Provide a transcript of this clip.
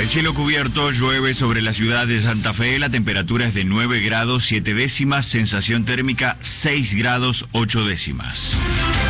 Cielo cubierto, llueve sobre la ciudad de Santa Fe. La temperatura es de 9 grados 7 décimas, sensación térmica 6 grados 8 décimas.